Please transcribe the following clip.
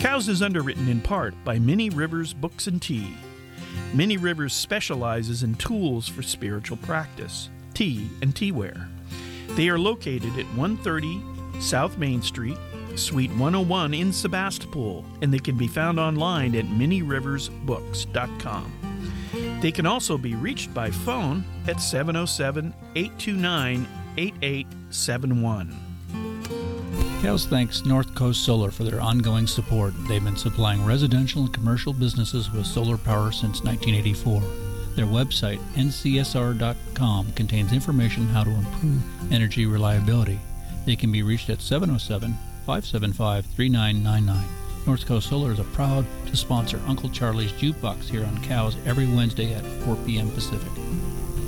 Cows is underwritten in part by Many Rivers Books and Tea. Many Rivers specializes in tools for spiritual practice, tea, and teaware. They are located at 130 South Main Street, Suite 101 in Sebastopol, and they can be found online at manyriversbooks.com. They can also be reached by phone at 707-829-8871. Cows thanks North Coast Solar for their ongoing support. They've been supplying residential and commercial businesses with solar power since 1984. Their website, ncsr.com, contains information how to improve energy reliability. They can be reached at 707-575-3999. North Coast Solar is proud to sponsor Uncle Charlie's Jukebox here on Cows every Wednesday at 4 p.m. Pacific.